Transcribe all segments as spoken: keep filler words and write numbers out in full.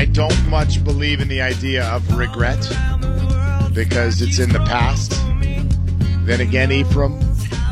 don't much believe in the idea of regret because it's in the past. Then again, Ephraim,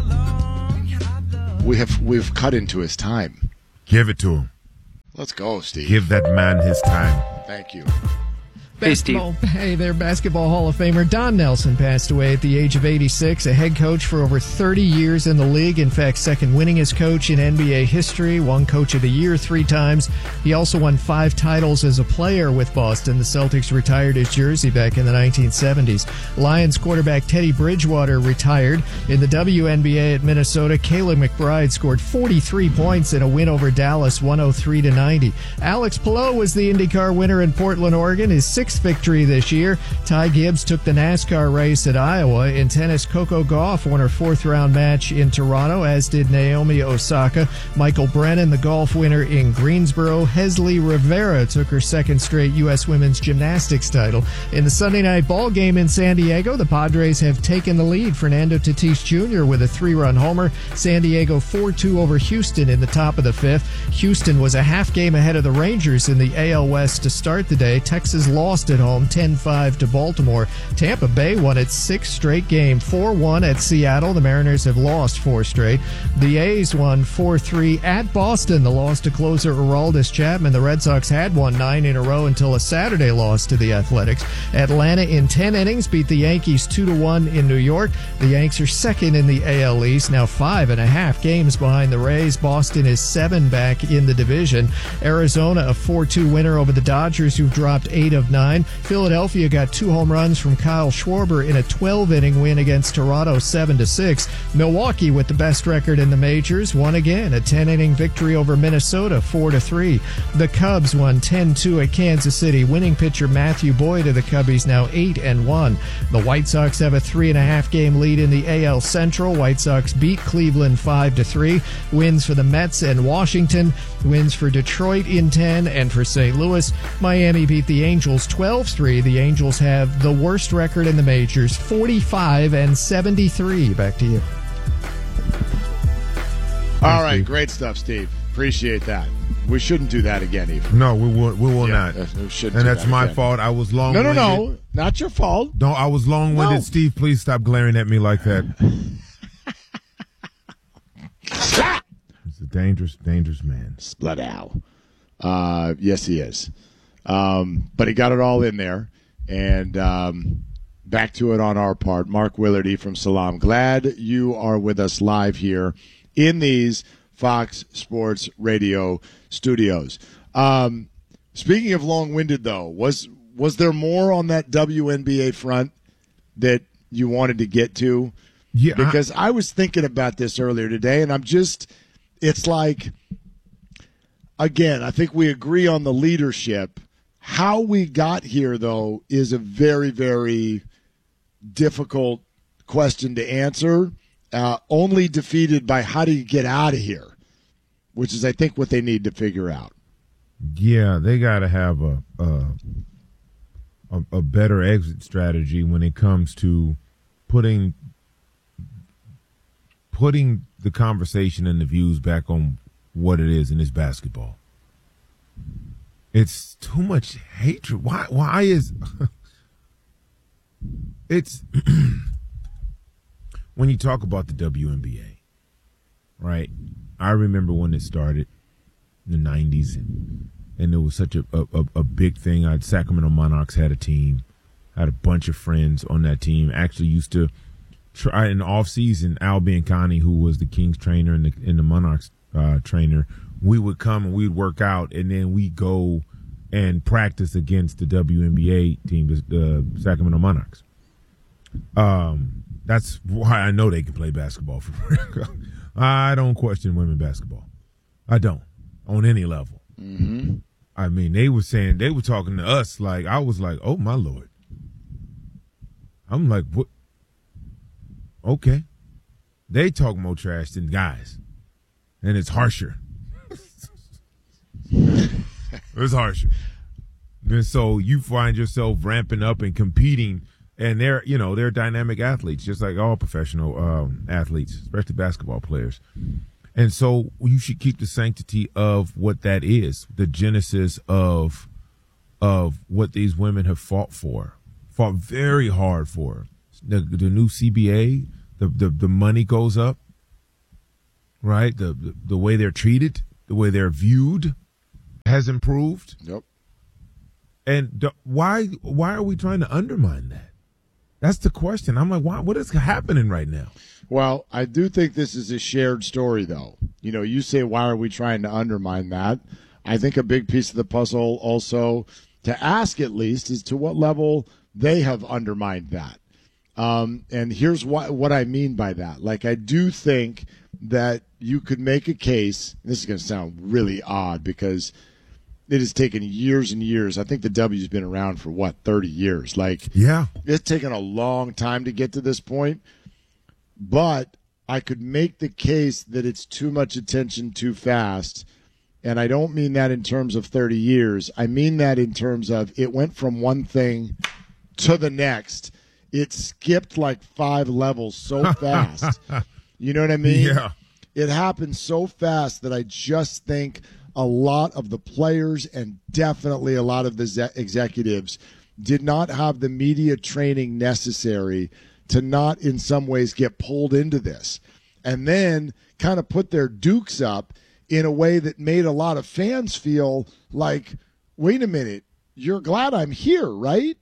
we have we've cut into his time. Give it to him. Let's go, Steve. Give that man his time. Thank you. Hey, Steve. Hey there, Basketball Hall of Famer Don Nelson passed away at the age of eighty-six, a head coach for over thirty years in the league. In fact, second winningest coach in N B A history, won Coach of the Year three times. He also won five titles as a player with Boston. The Celtics retired his jersey back in the nineteen seventies. Lions quarterback Teddy Bridgewater retired. In the W N B A at Minnesota, Kayla McBride scored forty-three points in a win over Dallas, one oh three to ninety. Alex Palou was the IndyCar winner in Portland, Oregon, his sixth victory this year. Ty Gibbs took the NASCAR race at Iowa. In tennis, Coco Gauff won her fourth round match in Toronto, as did Naomi Osaka. Michael Brennan, the golf winner in Greensboro. Hesley Rivera took her second straight U S women's gymnastics title. In the Sunday night ball game in San Diego, the Padres have taken the lead. Fernando Tatis Junior with a three-run homer. San Diego four two over Houston in the top of the fifth. Houston was a half game ahead of the Rangers in the A L West to start the day. Texas lost at home ten five to Baltimore. Tampa Bay won its sixth straight game, four one at Seattle. The Mariners have lost four straight. The A's won four three at Boston. The loss to closer Aroldis Chapman. The Red Sox had won nine in a row until a Saturday loss to the Athletics. Atlanta in ten innings beat the Yankees two to one in New York. The Yanks are second in the A L East, now five and a half games behind the Rays. Boston is seven back in the division. Arizona a four two winner over the Dodgers, who've dropped eight of nine. Philadelphia got two home runs from Kyle Schwarber in a twelve-inning win against Toronto, seven to six. Milwaukee, with the best record in the majors, won again, a ten-inning victory over Minnesota, four to three. The Cubs won ten two at Kansas City. Winning pitcher Matthew Boyd of the Cubbies now eight and one. The White Sox have a three and a half game lead in the A L Central. White Sox beat Cleveland five to three. Wins for the Mets and Washington. Wins for Detroit in ten, and for Saint Louis, Miami beat the Angels twelve three. The Angels have the worst record in the majors, forty-five and seventy-three. Back to you. All right, great stuff, Steve. Appreciate that. We shouldn't do that again, even. No, we will. We will yeah, not. We shouldn't. And that's that my again. fault. I was long-winded. No, no, no, not your fault. No, I was long-winded. No. Steve, please stop glaring at me like that. He's a dangerous, dangerous man. Split owl. Uh, yes, he is. Um, but he got it all in there. And um, back to it on our part. Mark Willardy from Salam. Glad you are with us live here in these Fox Sports Radio studios. Um, speaking of long-winded, though, was was there more on that W N B A front that you wanted to get to? Yeah, because I, I was thinking about this earlier today, and I'm just – it's like, again, I think we agree on the leadership. How we got here, though, is a very, very difficult question to answer, uh, only defeated by how do you get out of here, which is, I think, what they need to figure out. Yeah, they got to have a, a a a better exit strategy when it comes to putting putting the conversation and the views back on what it is, and it's basketball. It's too much hatred. Why? Why is it's when you talk about the W N B A, right? I remember when it started in the nineties, and, and it was such a, a, a big thing. I Sacramento Monarchs had a team, had a bunch of friends on that team. Actually used to try in the off season. Al Biancani, who was the Kings trainer and the, and the Monarchs uh, trainer, we would come and we'd work out, and then we go and practice against the W N B A team, the, the Sacramento Monarchs. Um, that's why I know they can play basketball for real. I don't question women basketball. I don't, on any level. Mm-hmm. I mean, they were saying, they were talking to us like, I was like, oh, my Lord. I'm like, what? Okay. They talk more trash than guys. And it's harsher. It's harsher. And so you find yourself ramping up and competing, and they're, you know, they're dynamic athletes, just like all professional um, athletes, especially basketball players. And so you should keep the sanctity of what that is, the genesis of of what these women have fought for, fought very hard for. The, the new C B A, the, the, the money goes up, right? The, the the way they're treated, the way they're viewed has improved. Yep. And do, why why are we trying to undermine that? That's the question. I'm like, why, what is happening right now? Well, I do think this is a shared story, though. You know, you say, why are we trying to undermine that? I think a big piece of the puzzle also to ask at least is to what level they have undermined that. Um, and here's what, what I mean by that. Like, I do think that you could make a case. This is going to sound really odd because it has taken years and years. I think the W's been around for, what, thirty years? Like, yeah, it's taken a long time to get to this point. But I could make the case that it's too much attention too fast. And I don't mean that in terms of thirty years. I mean that in terms of it went from one thing to the next. It skipped like five levels so fast. You know what I mean? Yeah. It happened so fast that I just think a lot of the players and definitely a lot of the ze- executives did not have the media training necessary to not in some ways get pulled into this. And then kind of put their dukes up in a way that made a lot of fans feel like, wait a minute, you're glad I'm here, right?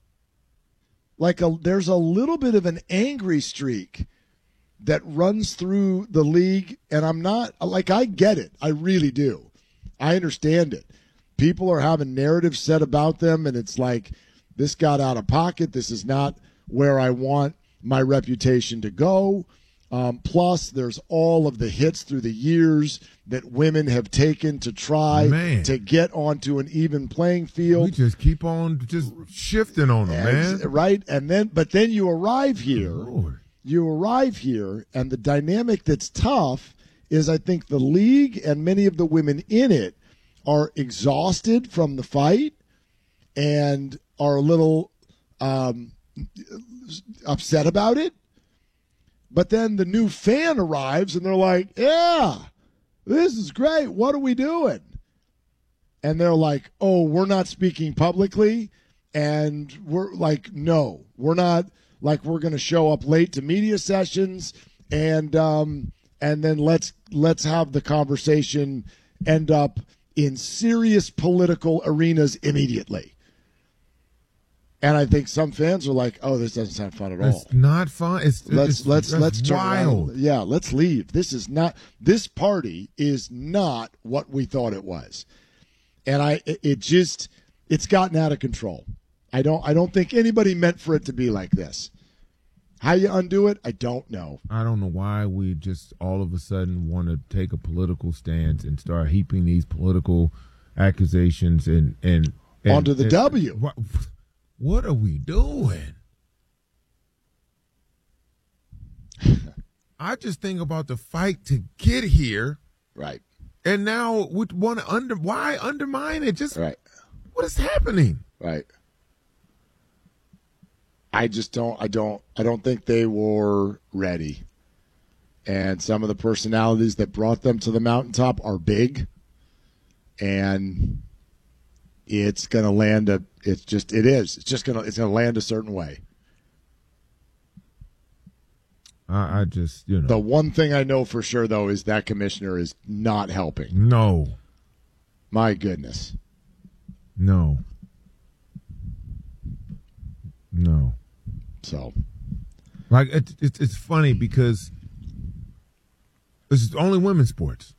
Like a, there's a little bit of an angry streak that runs through the league, and I'm not, like, I get it. I really do. I understand it. People are having narratives said about them, and it's like, this got out of pocket. This is not where I want my reputation to go. Um, plus, there's all of the hits through the years that women have taken to try Man. to get onto an even playing field. We just keep on just shifting on them, man. Right? And then, but then you arrive here. Lord. You arrive here, and the dynamic that's tough is I think the league and many of the women in it are exhausted from the fight and are a little um, upset about it. But then the new fan arrives, and they're like, yeah, this is great. What are we doing? And they're like, oh, we're not speaking publicly. And we're like, no, we're not. Like, we're going to show up late to media sessions, and um, and then let's let's have the conversation end up in serious political arenas immediately. And I think some fans are like, "Oh, this doesn't sound fun at all. It's not fun. It's let's it's, let's that's let's turn wild. around. Yeah, let's leave. This is not. This party is not what we thought it was." And I, it, it just, it's gotten out of control. I don't I don't think anybody meant for it to be like this. How you undo it, I don't know. I don't know why we just all of a sudden want to take a political stance and start heaping these political accusations and and, and onto the and, W. What, what are we doing? I just think about the fight to get here, Right. and now we want to under why undermine it? Just Right. what is happening? Right. I just don't I don't I don't think they were ready. And some of the personalities that brought them to the mountaintop are big. And it's gonna land a it's just it is. It's just gonna it's gonna land a certain way. I, I just you know The one thing I know for sure though is that commissioner is not helping. no My goodness. no no. So Like it, it, it's funny because it's only women's sports.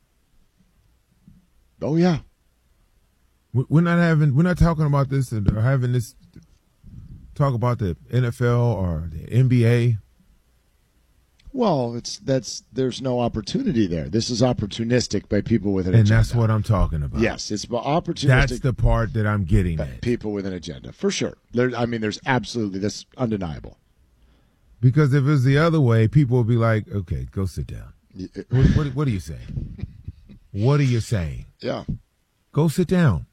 oh yeah. We- We're not having. We're not talking about this or having this talk about the N F L or the N B A. Well, it's that's there's no opportunity there. This is opportunistic by people with an And agenda. that's what I'm talking about. Yes, it's opportunistic. That's the part that I'm getting by at. people with an agenda, for sure. There, I mean, there's absolutely that's undeniable. Because if it's the other way, people will be like, "Okay, go sit down." What, what, what are you saying? What are you saying? Yeah, Go sit down.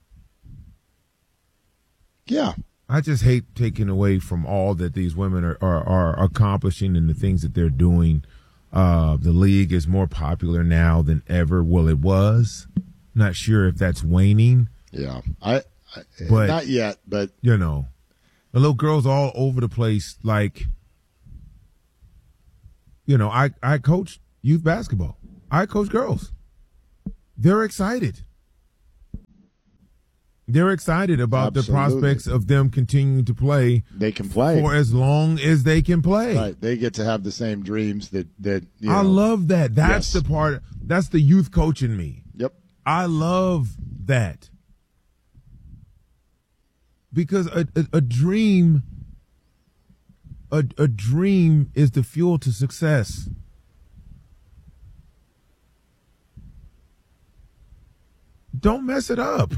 yeah, I just hate taking away from all that these women are, are, are accomplishing and the things that they're doing. Uh, the league is more popular now than ever. Well, it was. Not sure if that's waning. yeah. I but not yet. But you know, the little girls all over the place. Like, you know, I I coach youth basketball. I coach girls. They're excited. They're excited about Absolutely. the prospects of them continuing to play. They can play for as long as they can play. Right. They get to have the same dreams that that. You I know. love that. That's Yes. the part. That's the youth coach in me. Yep. I love that because a, a, a dream, a, a dream is the fuel to success. Don't mess it up.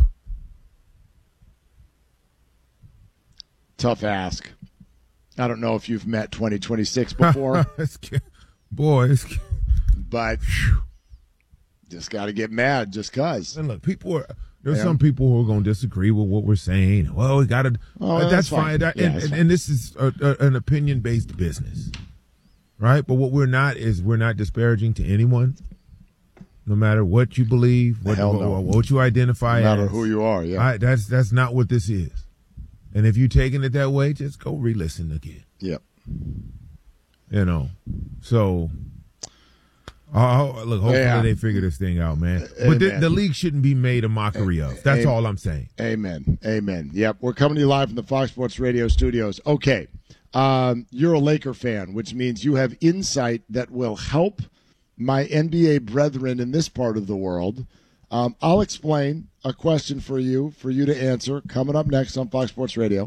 Tough ask. I don't know if you've met twenty twenty-six before, Boy, it's, but just got to get mad just cause. and look, people are. There's Yeah. some people who are going to disagree with what we're saying. Well, we got to. Oh, that's, that's fine. fine. That- Yeah, and, that's and, fine. and this is a, a, an opinion-based business, right? But what we're not is we're not disparaging to anyone, no matter what you believe, what, Hell what, no. what you identify No matter as. who you are, yeah. I, that's that's not what this is. And if you're taking it that way, just go re-listen again. Yep. You know, so. Oh, look, hopefully Yeah. they figure this thing out, man. Amen. But the, the league shouldn't be made a mockery of. That's Amen. all I'm saying. Amen. Amen. Yep. We're coming to you live from the Fox Sports Radio studios. Okay. Um, you're a Laker fan, which means you have insight that will help my N B A brethren in this part of the world. Um, I'll explain a question for you, for you to answer, coming up next on Fox Sports Radio.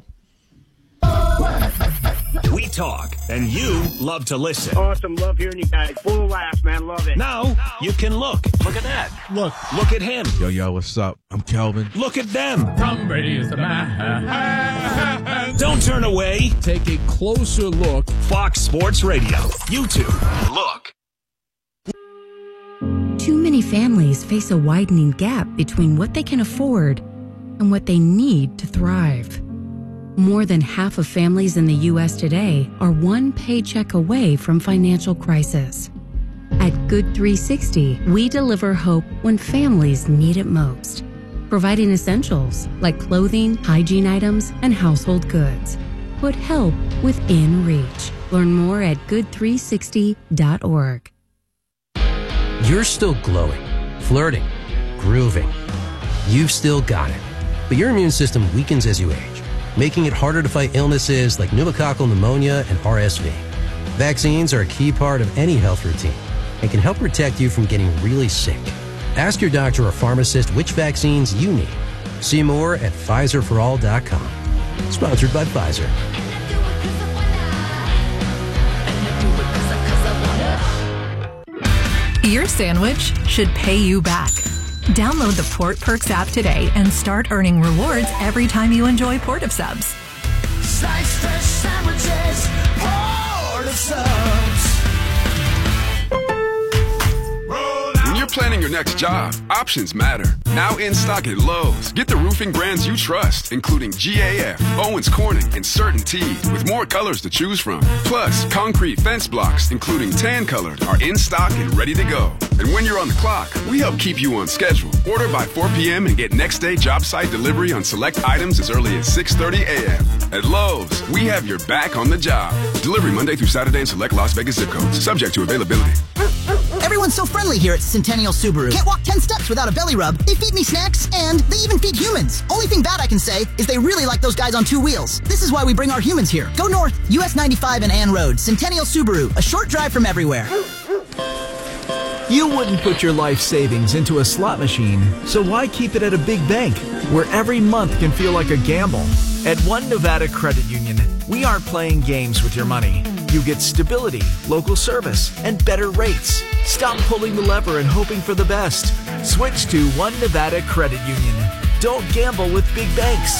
We talk, and you love to listen. Awesome. Love hearing you guys. Full of laughs, man. Love it. Now you can look. Look at that. Look. Look at him. Yo, yo, what's up? I'm Kelvin. Look at them. Tom Brady is the man. Don't turn away. Take a closer look. Fox Sports Radio. YouTube. Look. Too many families face a widening gap between what they can afford and what they need to thrive. More than half of families in the U S today are one paycheck away from financial crisis. At Good three sixty, we deliver hope when families need it most, providing essentials like clothing, hygiene items, and household goods. Put help within reach. Learn more at good three sixty dot org. You're still glowing, flirting, grooving. You've still got it. But your immune system weakens as you age, making it harder to fight illnesses like pneumococcal pneumonia and R S V. Vaccines are a key part of any health routine and can help protect you from getting really sick. Ask your doctor or pharmacist which vaccines you need. See more at Pfizer for all dot com. Sponsored by Pfizer. Your sandwich should pay you back. Download the Port Perks app today and start earning rewards every time you enjoy Port of Subs. Slice fresh sandwiches, Port of Subs. When you're planning your next job, options matter. Now in stock at Lowe's. Get the roofing brands you trust, including G A F, Owens Corning, and CertainTeed, with more colors to choose from. Plus, concrete fence blocks, including tan colored, are in stock and ready to go. And when you're on the clock, we help keep you on schedule. Order by four p.m. and get next day job site delivery on select items as early as six thirty a.m. At Lowe's, we have your back on the job. Delivery Monday through Saturday in select Las Vegas zip codes, subject to availability. Everyone's so friendly here at Centennial Subaru. Can't walk ten steps without a belly rub. They feed me snacks, and they even feed humans. Only thing bad I can say is they really like those guys on two wheels. This is why we bring our humans here. Go north, U S ninety-five and Ann Road. Centennial Subaru, a short drive from everywhere. You wouldn't put your life savings into a slot machine, so why keep it at a big bank, where every month can feel like a gamble? At One Nevada Credit Union, we aren't playing games with your money. You get stability, local service, and better rates. Stop pulling the lever and hoping for the best. Switch to One Nevada Credit Union. Don't gamble with big banks.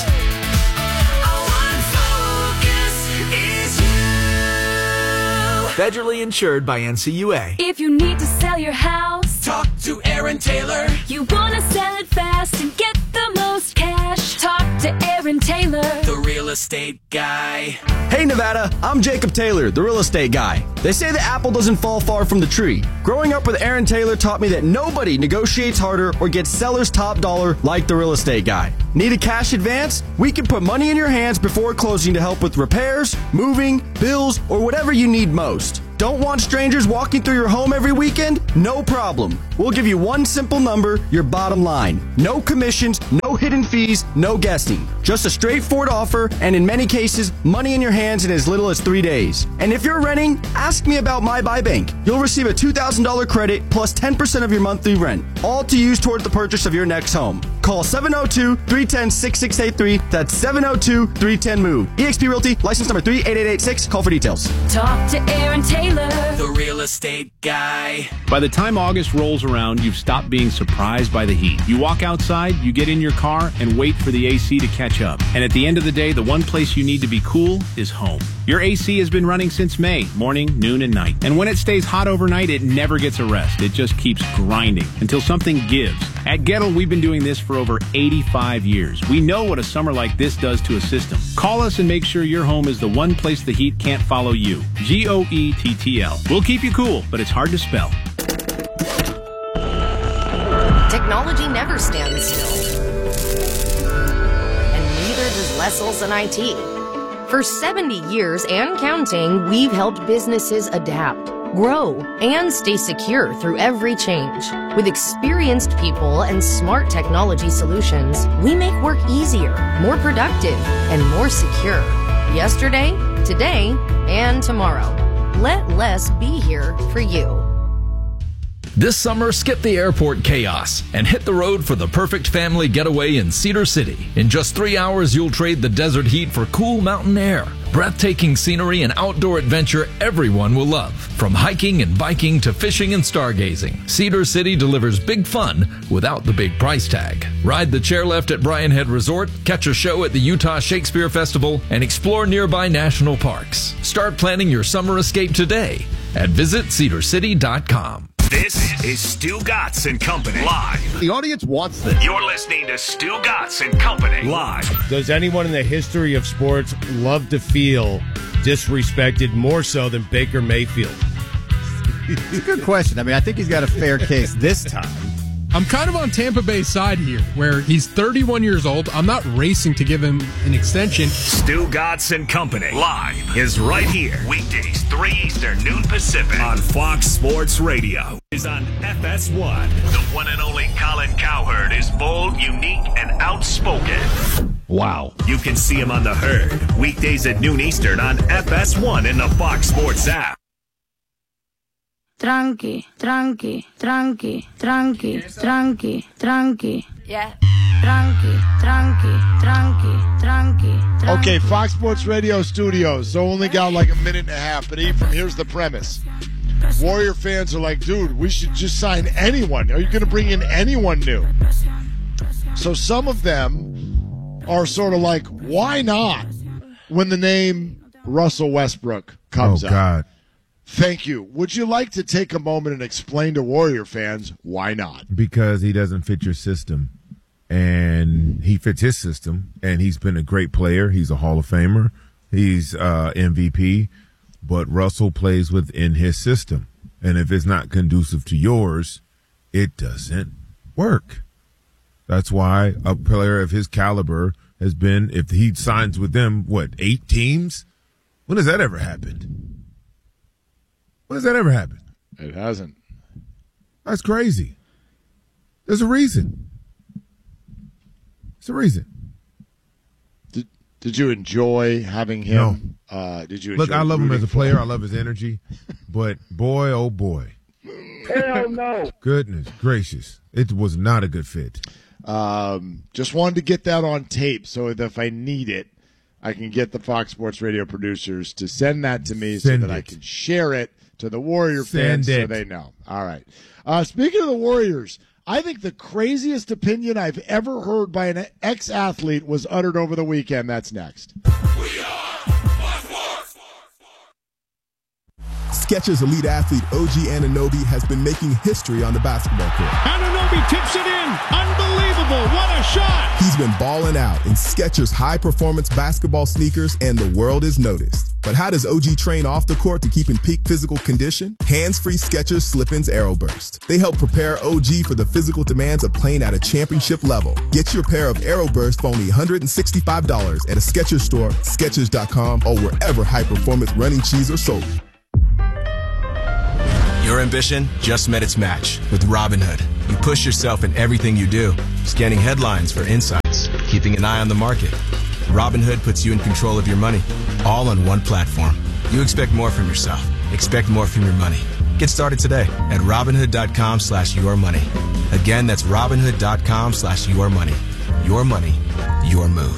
Federally insured by N C U A. If you need to sell your house, talk to Aaron Taylor. You want to sell it fast and get the most cash, talk to Aaron Taylor. The realest estate guy. Hey Nevada, I'm Jacob Taylor, the real estate guy. They say the apple doesn't fall far from the tree. Growing up with Aaron Taylor taught me that nobody negotiates harder or gets seller's top dollar like the real estate guy. Need a cash advance? We can put money in your hands before closing to help with repairs, moving, bills, or whatever you need most. Don't want strangers walking through your home every weekend? No problem. We'll give you one simple number, your bottom line. No commissions, no hidden fees, no guessing. Just a straightforward offer, and in many cases, money in your hands in as little as three days. And if you're renting, ask me about My Buy Bank. You'll receive a two thousand dollars credit plus ten percent of your monthly rent, all to use towards the purchase of your next home. Call seven oh two, three one zero, six six eight three. That's seven oh two, three one zero, MOVE. eXp Realty, license number three eight eight eight six. Call for details. Talk to Aaron Taylor, the real estate guy. By the time August rolls around, you've stopped being surprised by the heat. You walk outside, you get in your car, and wait for the A C to catch up. And at the end of the day, the one place you need to be cool is home. Your A C has been running since May, morning, noon, and night. And when it stays hot overnight, it never gets a rest. It just keeps grinding until something gives. At Gettle, we've been doing this for over eighty-five years. We know what a summer like this does to a system. Call us and make sure your home is the one place the heat can't follow you. G O E T T L. We'll keep you cool, but it's hard to spell. Technology never stands still. And neither does Lessels and I T. For seventy years and counting, we've helped businesses adapt, grow, and stay secure through every change. With experienced people and smart technology solutions, we make work easier, more productive, and more secure. Yesterday, today, and tomorrow. Let less be here for you. This summer, skip the airport chaos and hit the road for the perfect family getaway in Cedar City. In just three hours, you'll trade the desert heat for cool mountain air. Breathtaking scenery and outdoor adventure everyone will love. From hiking and biking to fishing and stargazing, Cedar City delivers big fun without the big price tag. Ride the chairlift at Bryan Head Resort, catch a show at the Utah Shakespeare Festival, and explore nearby national parks. Start planning your summer escape today at visit cedar city dot com. This is Stu Gatz and Company live. The audience wants this. You're listening to Stu Gatz and Company live. Does anyone in the history of sports love to feel disrespected more so than Baker Mayfield? It's a good question. I mean, I think he's got a fair case this time. I'm kind of on Tampa Bay's side here, where he's thirty-one years old. I'm not racing to give him an extension. Stu Gatz and Company live is right here. Weekdays, three Eastern, noon Pacific on Fox Sports Radio. Is on F S one. The one and only Colin Cowherd is bold, unique, and outspoken. Wow. You can see him on The Herd. Weekdays at noon Eastern on F S one in the Fox Sports app. Tranqui, tranqui, tranqui, tranqui, tranqui, tranqui. Yeah. Tranqui, tranqui, tranqui, tranqui, tranqui. Okay, Fox Sports Radio studios. So only got like a minute and a half. But Ephraim, here's the premise. Warrior fans are like, dude, we should just sign anyone. Are you going to bring in anyone new? So some of them are sort of like, why not? When the name Russell Westbrook comes oh, up. Oh, God. Thank you. Would you like to take a moment and explain to Warrior fans why not? Because he doesn't fit your system, and he fits his system, and he's been a great player. He's a Hall of Famer. He's uh, M V P, but Russell plays within his system, and if it's not conducive to yours, it doesn't work. That's why a player of his caliber has been, if he signs with them, what, eight teams? When has that ever happened? When has that ever happened? It hasn't. That's crazy. There's a reason. There's a reason. Did Did you enjoy having him? No. Uh, did you Look, enjoy I love him as a player. him? I love his energy. But boy, oh boy. Hell no. Goodness gracious. It was not a good fit. Um, just wanted to get that on tape so that if I need it, I can get the Fox Sports Radio producers to send that to me Send so that it. I can share it to the Warrior Send fans so it. they know. All right. Uh, speaking of the Warriors, I think the craziest opinion I've ever heard by an ex-athlete was uttered over the weekend. That's next. Skechers elite athlete O G Anunoby has been making history on the basketball court. Anunoby Kobe tips it in. Unbelievable. What a shot. He's been balling out in Skechers high-performance basketball sneakers, and the world is noticed. But how does O G train off the court to keep in peak physical condition? Hands-free Skechers Slip-ins AeroBurst. They help prepare O G for the physical demands of playing at a championship level. Get your pair of AeroBurst for only one hundred sixty-five dollars at a Skechers store, Skechers dot com, or wherever high-performance running shoes are sold. Your ambition just met its match with Robinhood. You push yourself in everything you do, scanning headlines for insights, keeping an eye on the market. Robinhood puts you in control of your money, all on one platform. You expect more from yourself. Expect more from your money. Get started today at Robinhood.com slash your money. Again, that's Robinhood.com slash your money. Your money, your move.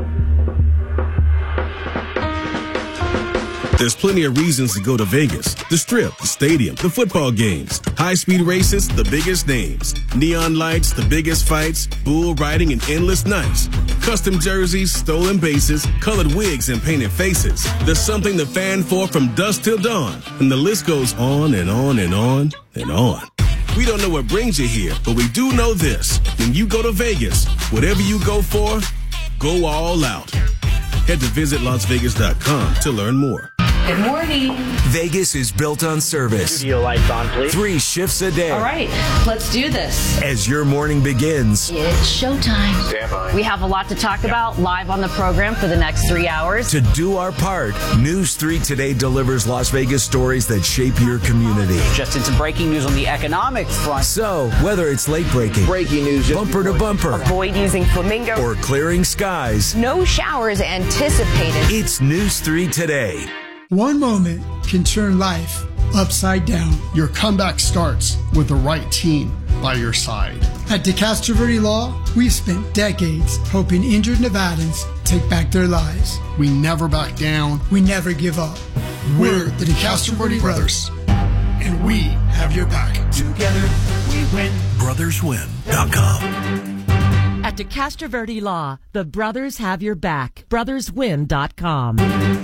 There's plenty of reasons to go to Vegas. The Strip, the stadium, the football games, high-speed races, the biggest names, neon lights, the biggest fights, bull riding, and endless nights. Custom jerseys, stolen bases, colored wigs, and painted faces. There's something to fan for from dusk till dawn. And the list goes on and on and on and on. We don't know what brings you here, but we do know this. When you go to Vegas, whatever you go for, go all out. Head to visit las vegas dot com to learn more. Good morning. Vegas is built on service. Studio lights on, please. Three shifts a day. All right, let's do this. As your morning begins, It's showtime. Stand by. We have a lot to talk about live on the program for the next three hours. To do our part, News three Today delivers Las Vegas stories that shape your community. Just in some breaking news on the economic front. So, whether it's late breaking, breaking news, bumper to bumper, avoid using flamingo, or clearing skies, no showers anticipated. It's News three Today. One moment can turn life upside down. Your comeback starts with the right team by your side. At DeCastro Verde Law, we've spent decades helping injured Nevadans take back their lives. We never back down. We never give up. We're the DeCastro Verde Brothers, and we have your back. Together, we win. brothers win dot com. At DeCastro Verde Law, the brothers have your back. brothers win dot com.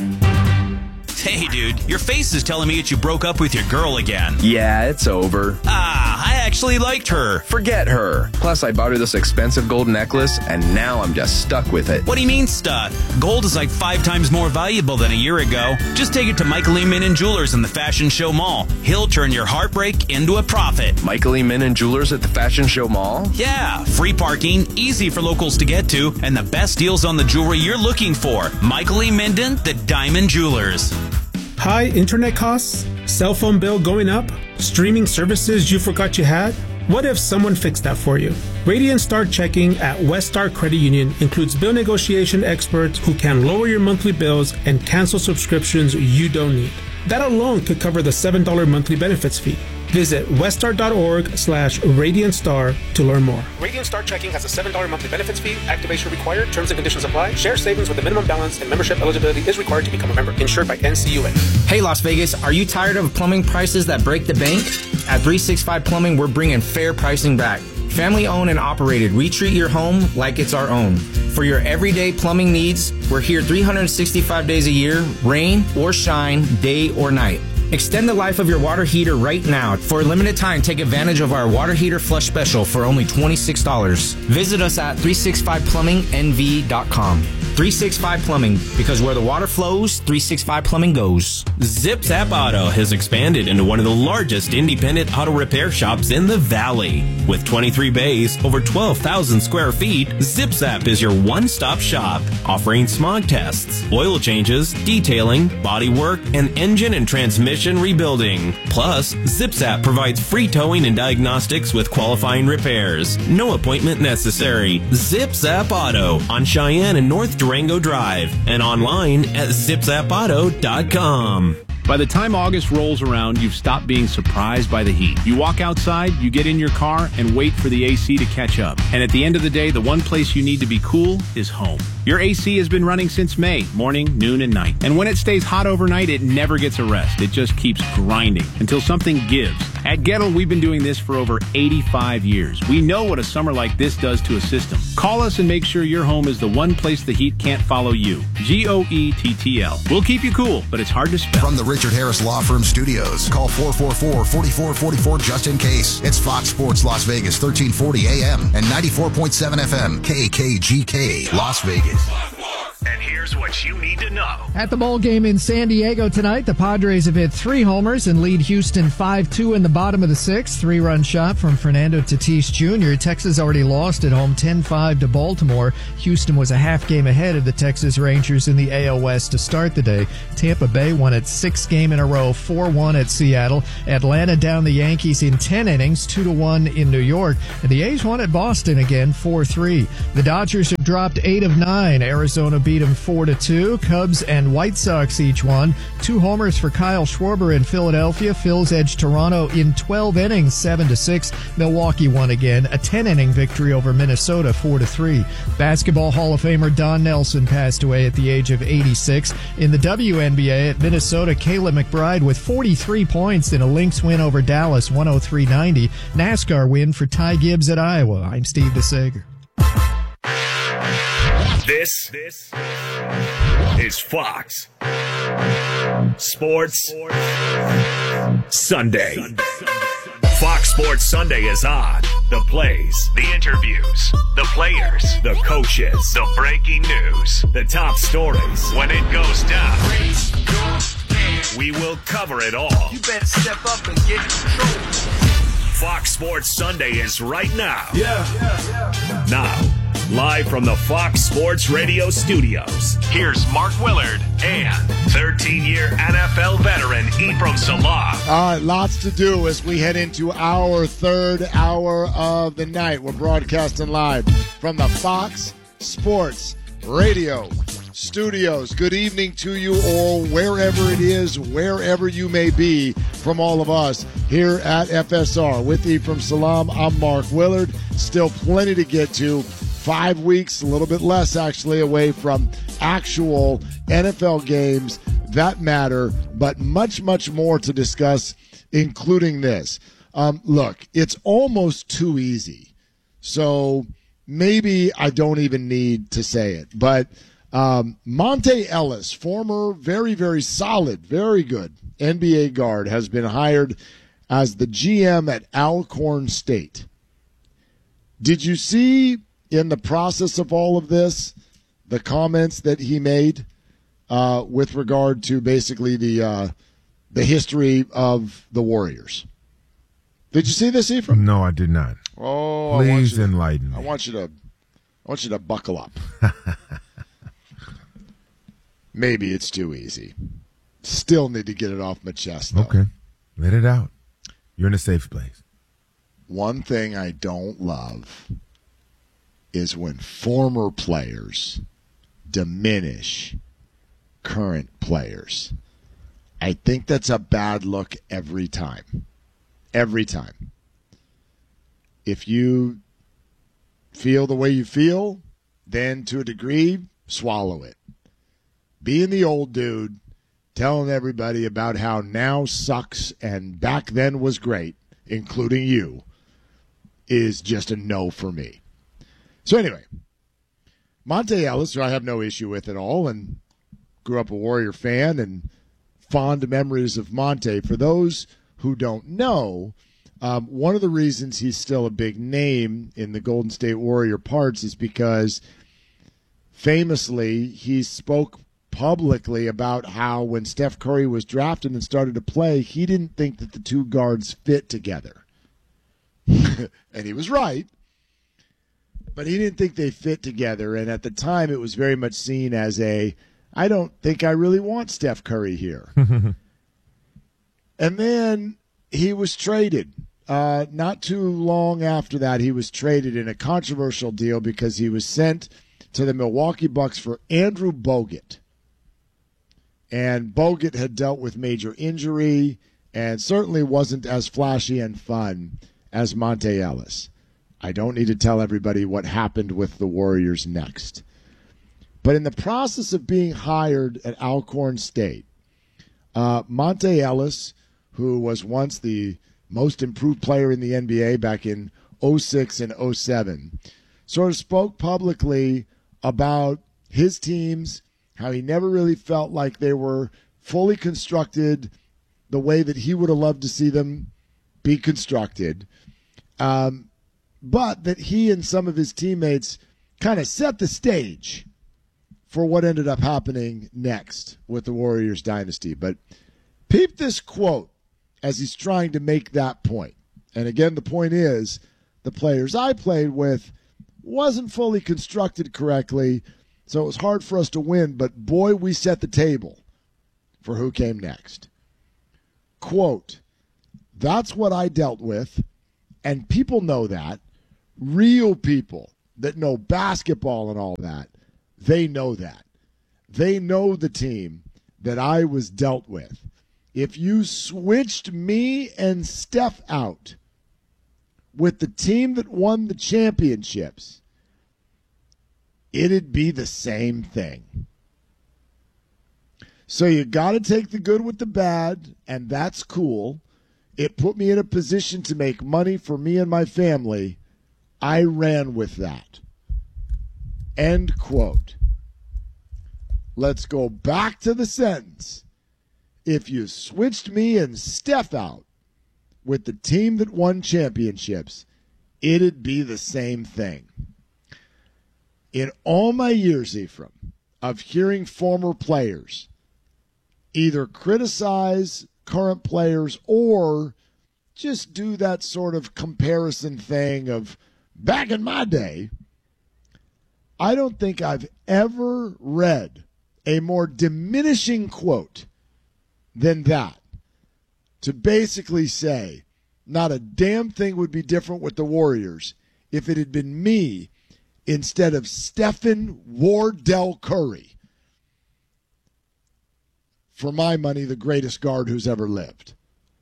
Hey, dude, your face is telling me that you broke up with your girl again. Yeah, it's over. Ah, I actually liked her. Forget her. Plus, I bought her this expensive gold necklace, and now I'm just stuck with it. What do you mean stuck? Gold is like five times more valuable than a year ago. Just take it to Michael E. Minnan Jewelers in the Fashion Show Mall. He'll turn your heartbreak into a profit. Michael E. Minnan Jewelers at the Fashion Show Mall? Yeah, free parking, easy for locals to get to, and the best deals on the jewelry you're looking for. Michael E. Minnan, the Diamond Jewelers. High internet costs? Cell phone bill going up? Streaming services you forgot you had? What if someone fixed that for you? Radiant Star Checking at West Star Credit Union includes bill negotiation experts who can lower your monthly bills and cancel subscriptions you don't need. That alone could cover the seven dollars monthly benefits fee. Visit weststar.org slash Radiant Star to learn more. Radiant Star Checking has a seven dollars monthly benefits fee. Activation required. Terms and conditions apply. Share savings with a minimum balance and membership eligibility is required to become a member. Insured by N C U A. Hey, Las Vegas, are you tired of plumbing prices that break the bank? At three sixty-five Plumbing, we're bringing fair pricing back. Family owned and operated, we treat your home like it's our own. For your everyday plumbing needs, we're here three hundred sixty-five days a year, rain or shine, day or night. Extend the life of your water heater right now. For a limited time, take advantage of our water heater flush special for only twenty-six dollars. Visit us at three sixty-five plumbing N V dot com. three sixty-five Plumbing, because where the water flows, three sixty-five Plumbing goes. Zip Zap Auto has expanded into one of the largest independent auto repair shops in the Valley. With twenty-three bays, over twelve thousand square feet, Zip Zap is your one-stop shop, offering smog tests, oil changes, detailing, body work, and engine and transmission rebuilding. Plus, Zip Zap provides free towing and diagnostics with qualifying repairs. No appointment necessary. Zip Zap Auto on Cheyenne and North Durango Drive, and online at zip zap auto dot com. By the time August rolls around, you've stopped being surprised by the heat. You walk outside, you get in your car, and wait for the A C to catch up. And at the end of the day, the one place you need to be cool is home. Your A C has been running since May, morning, noon, and night. And when it stays hot overnight, it never gets a rest. It just keeps grinding until something gives. At Gettle, we've been doing this for over eighty-five years. We know what a summer like this does to a system. Call us and make sure your home is the one place the heat can't follow you. G O E T T L. We'll keep you cool, but it's hard to spell. From the Richard Harris Law Firm Studios, call four four four, four four four four just in case. It's Fox Sports Las Vegas, thirteen forty A M and ninety-four point seven F M, K K G K, Las Vegas. And here's what you need to know. At the bowl game in San Diego tonight, the Padres have hit three homers and lead Houston five two in the bottom of the sixth. Three-run shot from Fernando Tatis Junior Texas already lost at home ten five to Baltimore. Houston was a half game ahead of the Texas Rangers in the A L West to start the day. Tampa Bay won its sixth game in a row, four one at Seattle. Atlanta down the Yankees in ten innings, two to one in New York. And the A's won at Boston again, four three. The Dodgers have dropped eight of nine. Arizona beat them four to two. Cubs and White Sox each won. Two homers for Kyle Schwarber in Philadelphia. Phil's edged Toronto in twelve innings, seven to six. Milwaukee won again, a ten-inning victory over Minnesota, four to three. Basketball Hall of Famer Don Nelson passed away at the age of eighty-six. In the W N B A at Minnesota, Caleb McBride with forty-three points in a Lynx win over Dallas, one oh three ninety. NASCAR win for Ty Gibbs at Iowa. I'm Steve DeSager. This, this is Fox Sports Sunday. Fox Sports Sunday is on. The plays, the interviews, the players, the coaches, the breaking news, the top stories. When it goes down, we will cover it all. You better step up and get control. Fox Sports Sunday is right now. Yeah, yeah, yeah. Now, live from the Fox Sports Radio studios, here's Mark Willard and thirteen-year N F L veteran Ephraim Salaam. All right, lots to do as we head into our third hour of the night. We're broadcasting live from the Fox Sports Radio studios. Good evening to you, or wherever it is, wherever you may be, from all of us here at F S R. With Ephraim Salaam, I'm Mark Willard. Still plenty to get to. Five weeks, a little bit less actually, away from actual N F L games that matter, but much, much more to discuss, including this. Um, look, it's almost too easy, so maybe I don't even need to say it, but um, Monte Ellis, former very, very solid, very good N B A guard, has been hired as the G M at Alcorn State. Did you see in the process of all of this the comments that he made uh, with regard to basically the uh, the history of the Warriors? Did you see this, Ephraim? No, I did not. Oh, please I want you enlighten to, me. I want you to, I want you to buckle up. Maybe it's too easy. Still need to get it off my chest, though. Okay, let it out. You're in a safe place. One thing I don't love is when former players diminish current players. I think that's a bad look every time. Every time. If you feel the way you feel, then to a degree, swallow it. Being the old dude, telling everybody about how now sucks and back then was great, including you, is just a no for me. So anyway, Monte Ellis, who I have no issue with at all, and grew up a Warrior fan and fond memories of Monte. For those who don't know, um, one of the reasons he's still a big name in the Golden State Warrior parts is because famously he spoke publicly about how when Steph Curry was drafted and started to play, he didn't think that the two guards fit together. And he was right. But he didn't think they fit together, and at the time it was very much seen as a, I don't think I really want Steph Curry here. And then he was traded. Uh, not too long after that, he was traded in a controversial deal because he was sent to the Milwaukee Bucks for Andrew Bogut. And Bogut had dealt with major injury and certainly wasn't as flashy and fun as Monte Ellis. I don't need to tell everybody what happened with the Warriors next. But in the process of being hired at Alcorn State, uh, Monte Ellis, who was once the most improved player in the N B A back in oh six and oh seven, sort of spoke publicly about his teams, how he never really felt like they were fully constructed the way that he would have loved to see them be constructed, um, but that he and some of his teammates kind of set the stage for what ended up happening next with the Warriors dynasty. But peep this quote as he's trying to make that point. And again, the point is the players I played with wasn't fully constructed correctly, so it was hard for us to win, but boy, we set the table for who came next. Quote, that's what I dealt with, and people know that. Real people that know basketball and all that, they know that. They know the team that I was dealt with. If you switched me and Steph out with the team that won the championships, it'd be the same thing. So you got to take the good with the bad, and that's cool. It put me in a position to make money for me and my family. I ran with that. End quote. Let's go back to the sentence. If you switched me and Steph out with the team that won championships, it'd be the same thing. In all my years, Ephraim, of hearing former players either criticize current players or just do that sort of comparison thing of back in my day, I don't think I've ever read a more diminishing quote than that, to basically say not a damn thing would be different with the Warriors if it had been me instead of Stephen Wardell Curry. For my money, the greatest guard who's ever lived.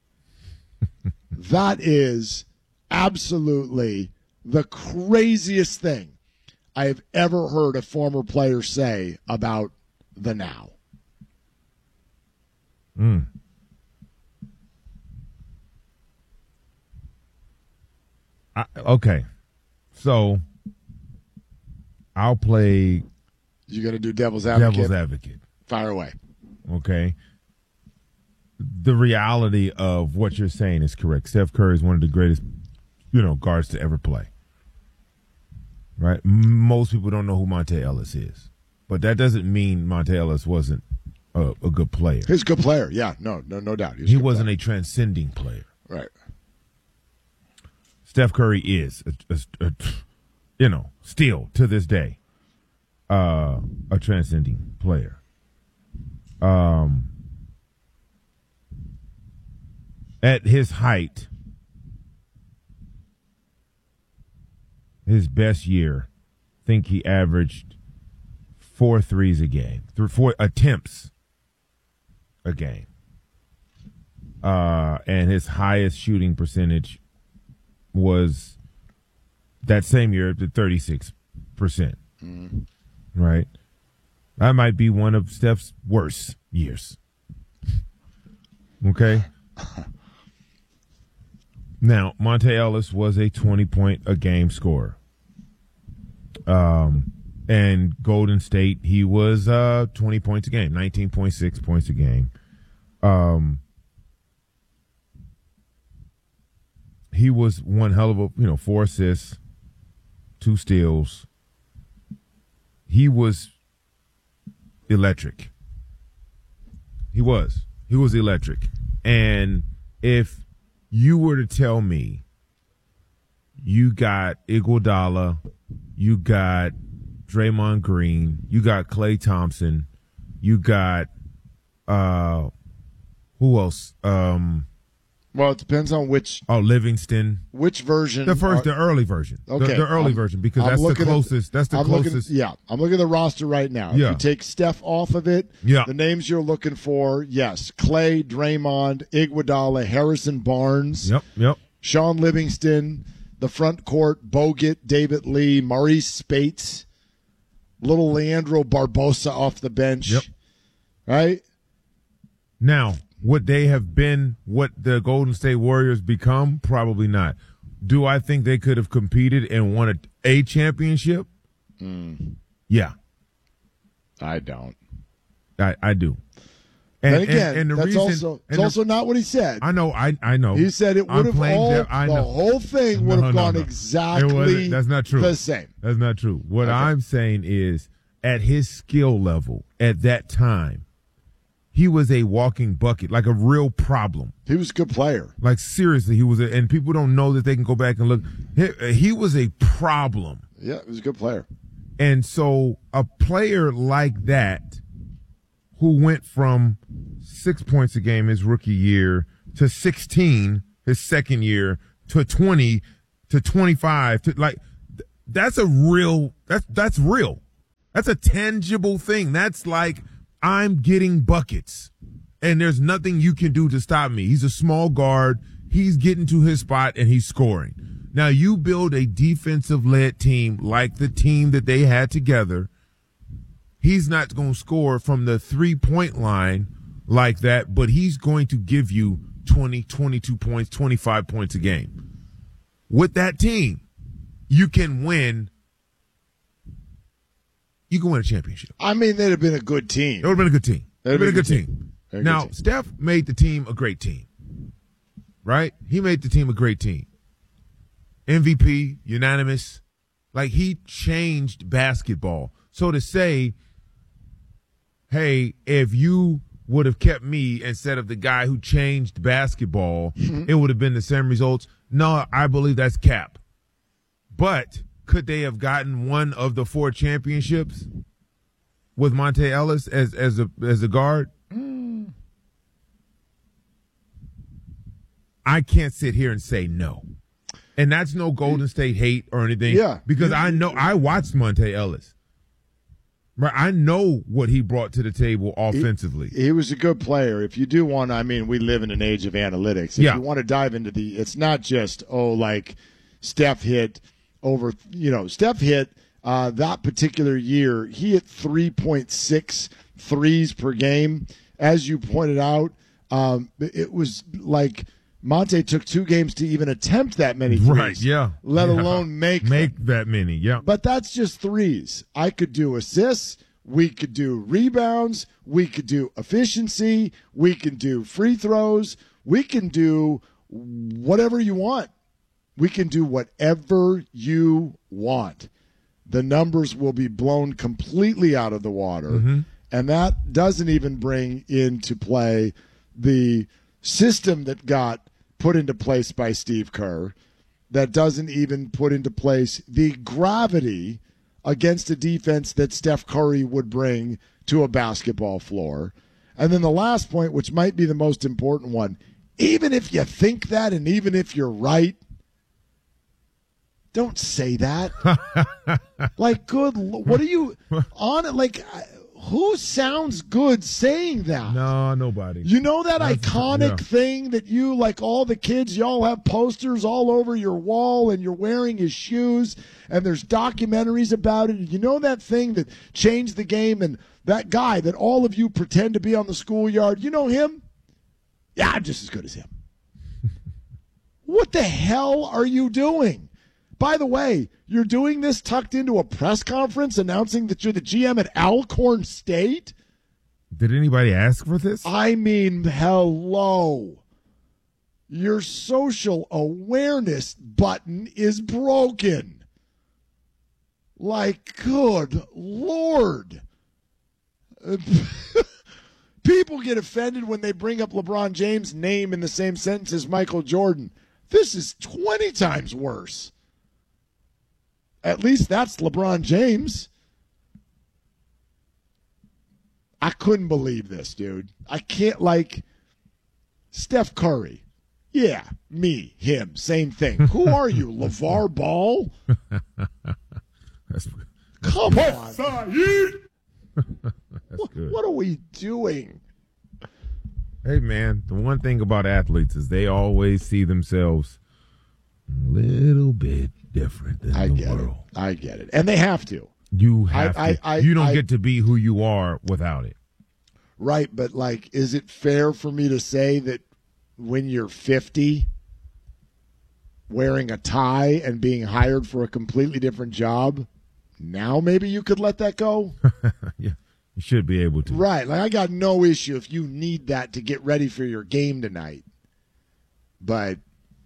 That is absolutely the craziest thing I have ever heard a former player say about the now. Mm. I, okay, so I'll play. You going to do devil's advocate? Devil's advocate. Fire away. Okay. The reality of what you're saying is correct. Steph Curry is one of the greatest, you know, guards to ever play. Right? Most people don't know who Monte Ellis is, but that doesn't mean Monte Ellis wasn't a, a good player. He's a good player. Yeah, no, no, no doubt. He wasn't player. a transcending player. Right. Steph Curry is, a, a, a, you know, still to this day, uh, a transcending player. Um, at his height, his best year, I think he averaged four threes a game, through four attempts a game. Uh, and his highest shooting percentage was that same year at thirty-six percent. Mm-hmm. Right? That might be one of Steph's worst years. Okay? Now, Monte Ellis was a twenty-point-a-game scorer. Um, and Golden State, he was uh, twenty points a game, nineteen point six points a game. Um, he was one hell of a, you know, four assists, two steals. He was electric. He was. He was electric. And if you were to tell me you got Iguodala, you got Draymond Green, you got Klay Thompson, you got uh who else? Um Well, it depends on which. Oh, Livingston. Which version? The first, are, the early version. Okay, the, the early I'm, version because I'm that's the closest. At, that's the I'm closest. Looking, yeah, I'm looking at the roster right now. Yeah. If you take Steph off of it, yeah. The names you're looking for, yes, Klay, Draymond, Iguodala, Harrison Barnes. Yep, yep. Sean Livingston, the front court, Bogut, David Lee, Maurice Spates, little Leandro Barbosa off the bench. Yep. Right. Now, Would they have been what the Golden State Warriors become? Probably not. Do I think they could have competed and won a, a championship? Mm. Yeah. I don't. I, I do. And, and again, and, and the that's reason, also, it's the, also not what he said. I know, I I know. He said it would have all, there, I the know. whole thing would no, have no, gone no. exactly that's not true. the same. That's not true. What okay. I'm saying is, at his skill level, at that time, he was a walking bucket, like a real problem. He was a good player. Like, seriously, he was a, and people don't know that they can go back and look. He, he was a problem. Yeah, he was a good player. And so a player like that who went from six points a game his rookie year to sixteen his second year to twenty to twenty-five to like that's a real that's that's real. That's a tangible thing. That's like I'm getting buckets and there's nothing you can do to stop me. He's a small guard. He's getting to his spot and he's scoring. Now you build a defensive led team like the team that they had together. He's not going to score from the three-point line like that, but he's going to give you twenty, twenty-two points, twenty-five points a game. With that team, you can win. You can win a championship. I mean, they'd have been a good team. It would have been a good team. It would have been a good team. team. Now, good team. Steph made the team a great team, right? He made the team a great team. M V P, unanimous. Like, he changed basketball. So to say, hey, if you would have kept me instead of the guy who changed basketball, mm-hmm. it would have been the same results. No, I believe that's cap. But could they have gotten one of the four championships with Monte Ellis as as a as a guard? Mm. I can't sit here and say no. And that's no Golden State hate or anything. Yeah. Because I know I watched Monte Ellis. Right, I know what he brought to the table offensively. He, he was a good player. If you do want, I mean, we live in an age of analytics. If yeah. you want to dive into the, it's not just, oh, like Steph hit over, you know, Steph hit uh, that particular year. He hit three point six threes per game. As you pointed out, um, it was like Monte took two games to even attempt that many threes. Right, yeah. Let yeah. alone make Make them. that many, yeah. But that's just threes. I could do assists. We could do rebounds. We could do efficiency. We can do free throws. We can do whatever you want. We can do whatever you want. The numbers will be blown completely out of the water. Mm-hmm. And that doesn't even bring into play the system that got put into place by Steve Kerr. That doesn't even put into place the gravity against a defense that Steph Curry would bring to a basketball floor. And then the last point, which might be the most important one, even if you think that and even if you're right, don't say that. Like, good, what are you on it? Like, who sounds good saying that? No, nobody. You know that That's, iconic yeah. thing that you, like all the kids, y'all have posters all over your wall and you're wearing his shoes and there's documentaries about it. You know that thing that changed the game and that guy that all of you pretend to be on the schoolyard, you know him? Yeah, I'm just as good as him. What the hell are you doing? By the way, you're doing this tucked into a press conference announcing that you're the G M at Alcorn State? Did anybody ask for this? I mean, hello. Your social awareness button is broken. Like, good Lord. People get offended when they bring up LeBron James' name in the same sentence as Michael Jordan. This is twenty times worse. At least that's LeBron James. I couldn't believe this, dude. I can't, like, Steph Curry. Yeah, me, him, same thing. Who are you, LeVar Ball? That's, Come on. That's what, good. what are we doing? Hey, man, the one thing about athletes is they always see themselves a little bit different than I the get world. it. I get it. And they have to. You have I, to. I, I, you don't I, get to be who you are without it. Right, but, like, is it fair for me to say that when you're fifty, wearing a tie and being hired for a completely different job, now maybe you could let that go? Yeah, you should be able to. Right, like I got no issue if you need that to get ready for your game tonight. But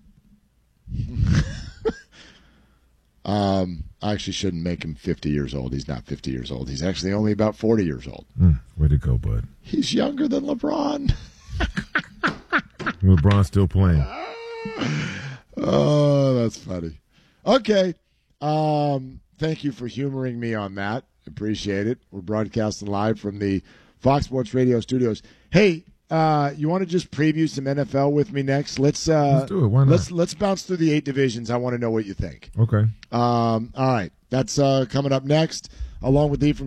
um, I actually shouldn't make him fifty years old. He's not fifty years old. He's actually only about forty years old. Mm, way to go, bud. He's younger than LeBron. LeBron's still playing. Oh, that's funny. Okay. Um, thank you for humoring me on that. Appreciate it. We're broadcasting live from the Fox Sports Radio studios. Hey, uh, you want to just preview some N F L with me next? Let's uh, let's do it. Why not? Let's let's bounce through the eight divisions. I want to know what you think. Okay. Um, all right. That's uh, coming up next, along with the from